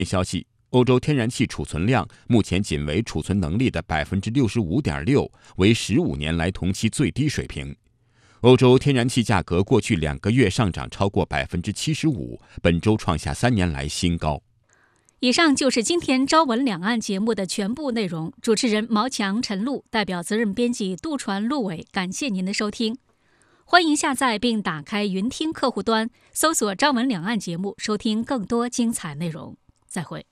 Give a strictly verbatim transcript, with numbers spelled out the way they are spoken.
消息，欧洲天然气储存量目前仅为储存能力的 百分之六十五点六， 为十五年来同期最低水平。欧洲天然气价格过去两个月上涨超过 百分之七十五， 本周创下三年来新高。 以上就是今天朝闻两岸节目的全部内容。主持人毛强、陈露，代表责任编辑杜传、陆伟，感谢您的收听。欢迎下载并打开云听客户端，搜索朝闻两岸节目，收听更多精彩内容。再会。